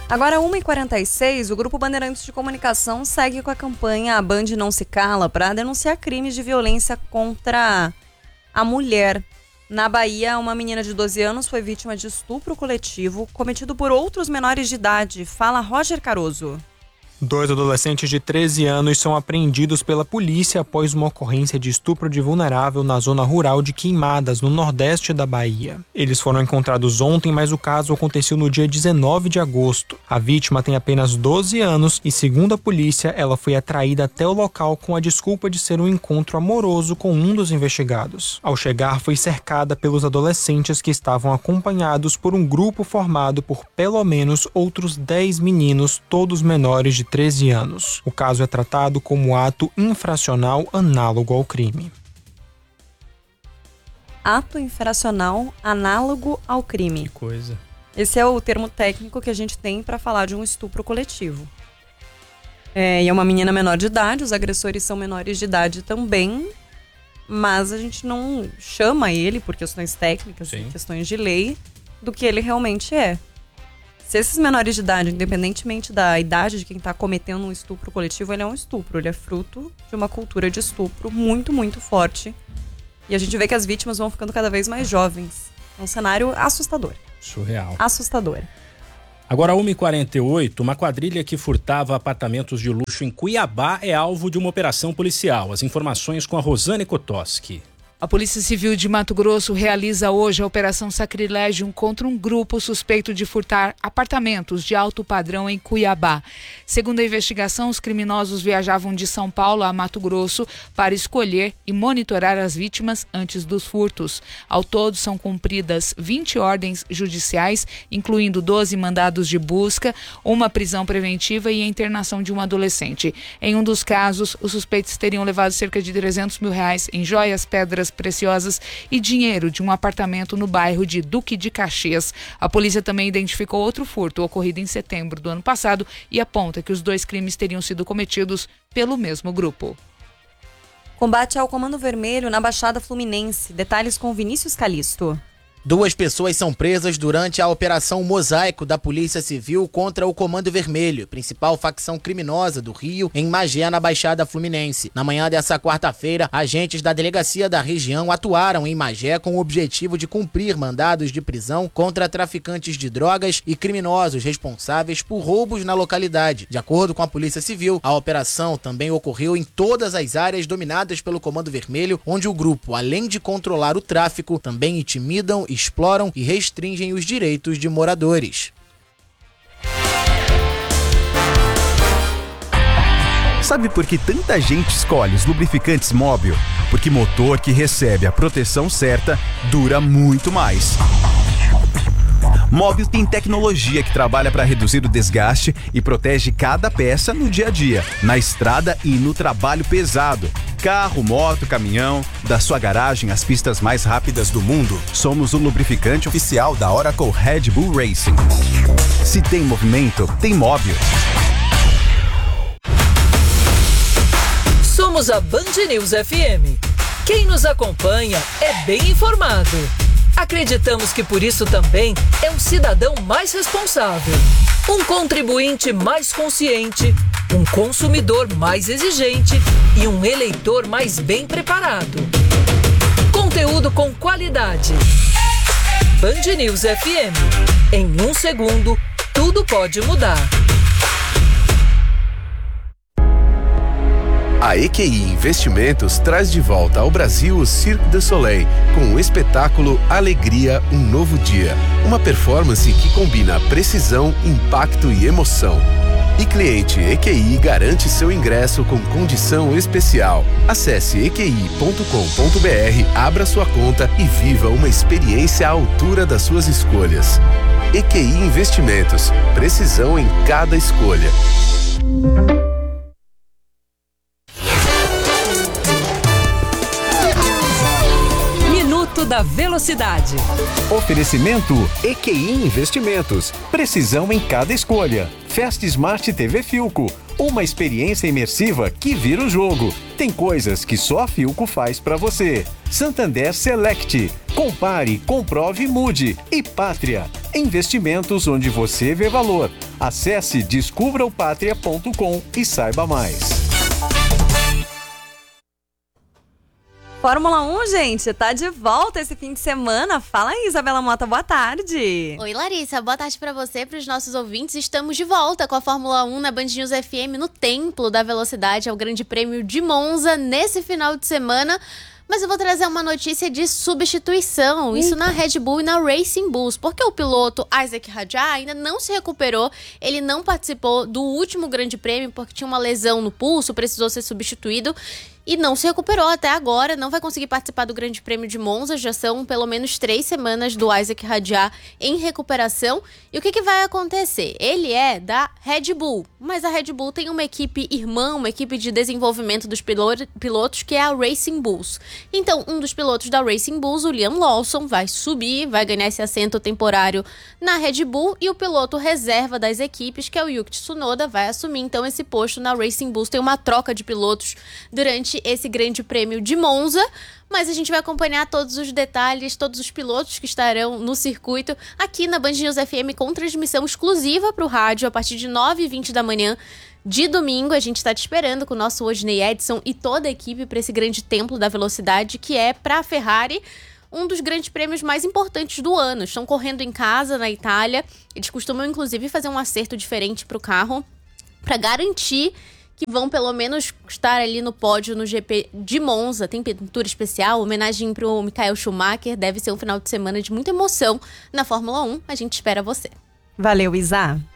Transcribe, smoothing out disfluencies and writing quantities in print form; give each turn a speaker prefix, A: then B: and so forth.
A: Agora, 1h46, o Grupo Bandeirantes de Comunicação segue com a campanha A Band Não Se Cala para denunciar crimes de violência contra a mulher. Na Bahia, uma menina de 12 anos foi vítima de estupro coletivo cometido por outros menores de idade. Fala Roger Caroso.
B: 2 adolescentes de 13 anos são apreendidos pela polícia após uma ocorrência de estupro de vulnerável na zona rural de Queimadas, no nordeste da Bahia. Eles foram encontrados ontem, mas o caso aconteceu no dia 19 de agosto. A vítima tem apenas 12 anos e, segundo a polícia, ela foi atraída até o local com a desculpa de ser um encontro amoroso com um dos investigados. Ao chegar, foi cercada pelos adolescentes que estavam acompanhados por um grupo formado por pelo menos outros 10 meninos, todos menores de 13 anos. O caso é tratado como ato infracional análogo ao crime.
A: Ato infracional análogo ao crime.
C: Que coisa.
A: Esse é o termo técnico que a gente tem para falar de um estupro coletivo. E é uma menina menor de idade, os agressores são menores de idade também, mas a gente não chama ele por questões técnicas e questões de lei do que ele realmente é. Se esses menores de idade, independentemente da idade de quem está cometendo um estupro coletivo, ele é um estupro. Ele é fruto de uma cultura de estupro muito, muito forte. E a gente vê que as vítimas vão ficando cada vez mais jovens. É um cenário assustador.
C: Surreal.
A: Assustador.
C: Agora, 1h48, uma quadrilha que furtava apartamentos de luxo em Cuiabá é alvo de uma operação policial. As informações com a Rosane Kotoski.
D: A Polícia Civil de Mato Grosso realiza hoje a Operação Sacrilégio contra um grupo suspeito de furtar apartamentos de alto padrão em Cuiabá. Segundo a investigação, os criminosos viajavam de São Paulo a Mato Grosso para escolher e monitorar as vítimas antes dos furtos. Ao todo, são cumpridas 20 ordens judiciais, incluindo 12 mandados de busca, uma prisão preventiva e a internação de um adolescente. Em um dos casos, os suspeitos teriam levado cerca de R$300 mil em joias, pedras preciosas e dinheiro de um apartamento no bairro de Duque de Caxias. A polícia também identificou outro furto ocorrido em setembro do ano passado e aponta que os 2 crimes teriam sido cometidos pelo mesmo grupo.
A: Combate ao Comando Vermelho na Baixada Fluminense. Detalhes com Vinícius Calisto.
E: 2 pessoas são presas durante a Operação Mosaico da Polícia Civil contra o Comando Vermelho, principal facção criminosa do Rio, em Magé, na Baixada Fluminense. Na manhã dessa quarta-feira, agentes da delegacia da região atuaram em Magé com o objetivo de cumprir mandados de prisão contra traficantes de drogas e criminosos responsáveis por roubos na localidade. De acordo com a Polícia Civil, a operação também ocorreu em todas as áreas dominadas pelo Comando Vermelho, onde o grupo, além de controlar o tráfico, também intimidam, exploram e restringem os direitos de moradores.
F: Sabe por que tanta gente escolhe os lubrificantes Móbil? Porque motor que recebe a proteção certa dura muito mais. Móbil tem tecnologia que trabalha para reduzir o desgaste e protege cada peça no dia a dia, na estrada e no trabalho pesado. Carro, moto, caminhão, da sua garagem às pistas mais rápidas do mundo, somos o lubrificante oficial da Oracle Red Bull Racing. Se tem movimento, tem Móbil.
G: Somos a Band News FM. Quem nos acompanha é bem informado. Acreditamos que por isso também é um cidadão mais responsável, um contribuinte mais consciente, um consumidor mais exigente e um eleitor mais bem preparado. Conteúdo com qualidade. Band News FM. Em 1 segundo, tudo pode mudar.
H: A EQI Investimentos traz de volta ao Brasil o Cirque du Soleil, com o espetáculo Alegria, um Novo Dia. Uma performance que combina precisão, impacto e emoção. E cliente EQI garante seu ingresso com condição especial. Acesse eqi.com.br, abra sua conta e viva uma experiência à altura das suas escolhas. EQI Investimentos, precisão em cada escolha.
G: Da Velocidade.
F: Oferecimento EQI Investimentos. Precisão em cada escolha. Fast Smart TV Philco. Uma experiência imersiva que vira o jogo. Tem coisas que só a Philco faz pra você. Santander Select. Compare, comprove e mude. E Pátria.
I: Investimentos onde você vê valor. Acesse descubraopatria.com e saiba mais.
A: Fórmula 1, gente, tá de volta esse fim de semana. Fala aí, Isabela Mota, boa tarde.
J: Oi, Larissa, boa tarde pra você e pros nossos ouvintes. Estamos de volta com a Fórmula 1 na Band News FM no Templo da Velocidade, ao Grande Prêmio de Monza, nesse final de semana. Mas eu vou trazer uma notícia de substituição, isso na Red Bull e na Racing Bulls, porque o piloto Isack Hadjar ainda não se recuperou, ele não participou do último Grande Prêmio porque tinha uma lesão no pulso, precisou ser substituído e não se recuperou até agora, não vai conseguir participar do Grande Prêmio de Monza, já são pelo menos 3 semanas do Isack Hadjar em recuperação. E o que vai acontecer? Ele é da Red Bull, mas a Red Bull tem uma equipe irmã, uma equipe de desenvolvimento dos pilotos, que é a Racing Bulls. Então, um dos pilotos da Racing Bulls, o Liam Lawson, vai subir, vai ganhar esse assento temporário na Red Bull, e o piloto reserva das equipes, que é o Yuki Tsunoda, vai assumir então esse posto na Racing Bulls. Tem uma troca de pilotos durante esse Grande Prêmio de Monza, mas a gente vai acompanhar todos os detalhes, todos os pilotos que estarão no circuito aqui na Band News FM com transmissão exclusiva para o rádio a partir de 9h20 da manhã de domingo. A gente está te esperando com o nosso Osney Edson e toda a equipe para esse grande templo da velocidade, que é para a Ferrari um dos grandes prêmios mais importantes do ano. Estão correndo em casa, na Itália. Eles costumam, inclusive, fazer um acerto diferente para o carro para garantir que vão pelo menos estar ali no pódio no GP de Monza. Tem pintura especial, homenagem para o Michael Schumacher. Deve ser um final de semana de muita emoção na Fórmula 1. A gente espera você.
A: Valeu, Isa.